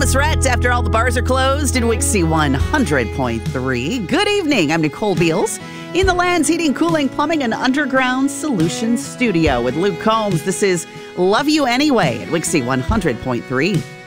Thomas Rhett after all the bars are closed in Wixie 100.3. Good evening. I'm Nicole Beals in the Land's Heating, Cooling, Plumbing, and Underground Solutions studio with Luke Combs. This is Love You Anyway at Wixie 100.3.